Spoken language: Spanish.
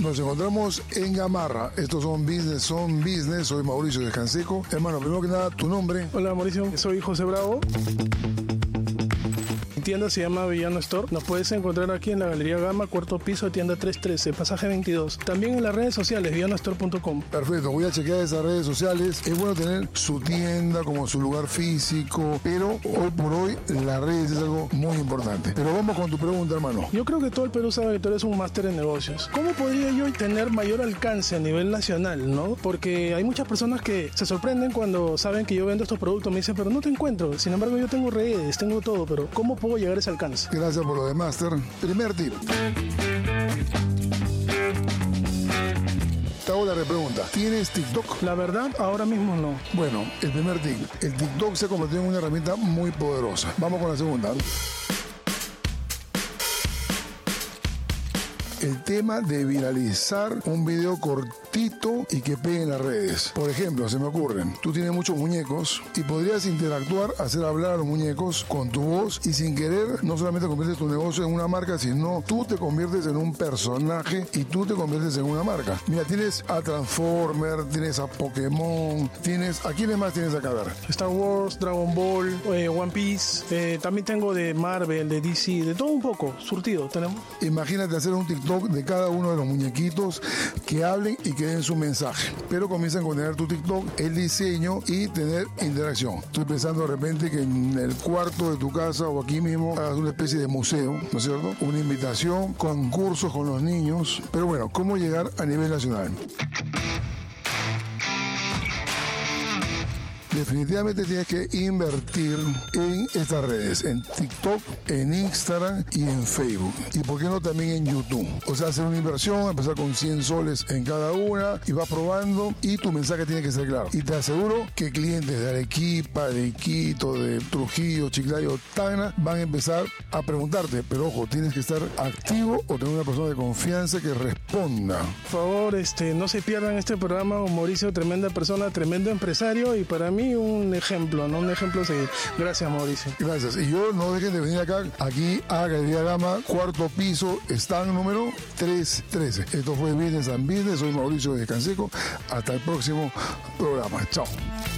Nos encontramos en Gamarra. Estos son business. Soy Mauricio Descanseco. Hermano, primero que nada, tu nombre. Hola Mauricio, soy José Bravo. Mi tienda se llama Villano Store. Nos puedes encontrar aquí en la Galería Gama, cuarto piso, tienda 313, pasaje 22. También en las redes sociales, villanostore.com. Perfecto, voy a chequear esas redes sociales. Es bueno tener su tienda como su lugar físico, pero hoy por hoy las redes es algo muy importante. Pero vamos con tu pregunta, hermano. Yo creo que todo el Perú sabe que tú eres un máster en negocios. ¿Cómo podría yo tener mayor alcance a nivel nacional, no? Porque hay muchas personas que se sorprenden cuando saben que yo vendo estos productos. Me dicen, pero no te encuentro. Sin embargo, yo tengo redes, tengo todo, pero ¿cómo puedo llegar a ese alcance? Gracias por lo de máster. Primer tip. Te hago la repregunta. ¿Tienes TikTok? La verdad, ahora mismo no. Bueno, el primer tip. El TikTok se ha convertido en una herramienta muy poderosa. Vamos con la segunda. El tema de viralizar un video cortito y que pegue en las redes. Por ejemplo, se me ocurren, tú tienes muchos muñecos y podrías interactuar, hacer hablar a los muñecos con tu voz y sin querer no solamente conviertes tu negocio en una marca, sino tú te conviertes en un personaje y tú te conviertes en una marca. Mira, tienes a Transformer, tienes a Pokémon, ¿a quiénes más tienes acá? A ver. Star Wars, Dragon Ball, One Piece, también tengo de Marvel, de DC, de todo un poco, surtido tenemos. Imagínate hacer un TikTok de cada uno de los muñequitos que hablen y que den su mensaje, pero comienzan con tener tu TikTok, el diseño y tener interacción. Estoy pensando de repente que en el cuarto de tu casa o aquí mismo hagas una especie de museo, ¿no es cierto? Una invitación, concursos con los niños, pero bueno, ¿cómo llegar a nivel nacional? Definitivamente tienes que invertir en estas redes, en TikTok, en Instagram y en Facebook. Y por qué no también en YouTube. O sea, hacer una inversión, empezar con 100 soles en cada una y vas probando y tu mensaje tiene que ser claro. Y te aseguro que clientes de Arequipa, de Quito, de Trujillo, Chiclayo, Tacna van a empezar a preguntarte, pero ojo, tienes que estar activo o tener una persona de confianza que responda. Por favor, no se pierdan este programa. Mauricio, tremenda persona, tremendo empresario y para mí un ejemplo, ¿no? Un ejemplo a seguir. Gracias, Mauricio. Gracias. Y yo no dejen de venir acá, aquí a Galería Gama, cuarto piso, stand número 313. Esto fue Business and Business. Soy Mauricio Descanseco. Hasta el próximo programa. Chao.